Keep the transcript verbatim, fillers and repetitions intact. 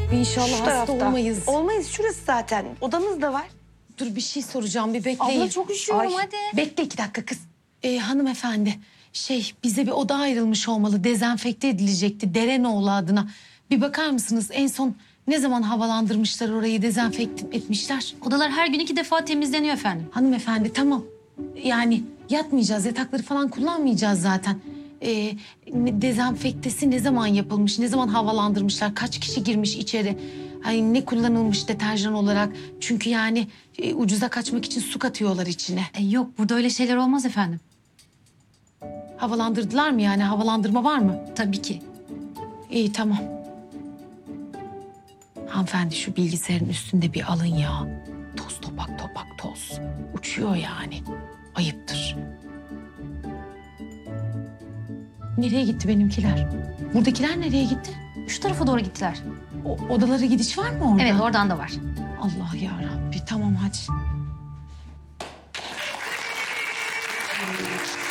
İnşallah Şu hasta tarafta. olmayız. Olmayız, şurası zaten. Odamız da var. Dur bir şey soracağım, bir bekleyin. Abla çok üşüyorum, hadi. Bekle iki dakika kız. Ee, hanımefendi, şey bize bir oda ayrılmış olmalı. Dezenfekte edilecekti Derenoğlu adına. Bir bakar mısınız? En son ne zaman havalandırmışlar orayı, dezenfekte etmişler? Odalar her gün iki defa temizleniyor efendim. Hanımefendi tamam. Yani yatmayacağız, yatakları falan kullanmayacağız zaten. Ee, ne- dezenfektesi ne zaman yapılmış, ne zaman havalandırmışlar, kaç kişi girmiş içeri? Hani ne kullanılmış deterjan olarak? Çünkü yani e, ucuza kaçmak için su katıyorlar içine. E, yok burada öyle şeyler olmaz efendim. Havalandırdılar mı yani? Havalandırma var mı? Tabii ki. İyi tamam. Hanımefendi şu bilgisayarın üstünde bir alın ya. Toz topak topak toz. Uçuyor yani. Ayıptır. Nereye gitti benimkiler? Buradakiler nereye gitti? Şu tarafa doğru gittiler. O, odalara gidiş var mı orada? Evet oradan da var. Allah ya Rabbi tamam hadi.